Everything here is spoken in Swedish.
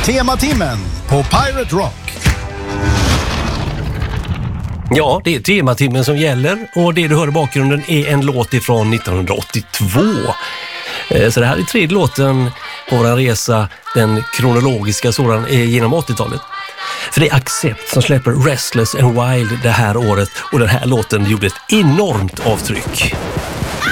Tematimmen på Pirate Rock. Ja, det är tematimmen som gäller och det du hör i bakgrunden är en låt ifrån 1982. Så det här är tredje låten på vår resa, den kronologiska sådan genom 80-talet. För det är Accept som släpper Restless and Wild det här året och den här låten gjorde ett enormt avtryck.